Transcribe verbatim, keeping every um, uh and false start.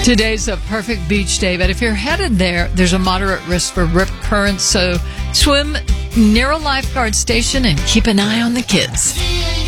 Today's a perfect beach day, but if you're headed there, there's a moderate risk for rip currents, so swim near a lifeguard station and keep an eye on the kids.